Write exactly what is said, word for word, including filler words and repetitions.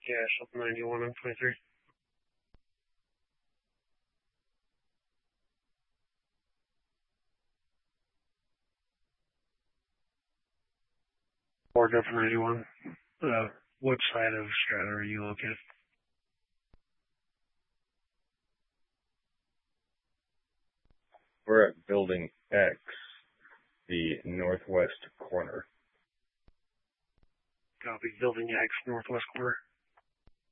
Yeah, something ninety-one on twenty-three. Or go for ninety-one. Uh, what side of Strata are you located? We're at Building X, the northwest corner. Copy. Building X, northwest corner.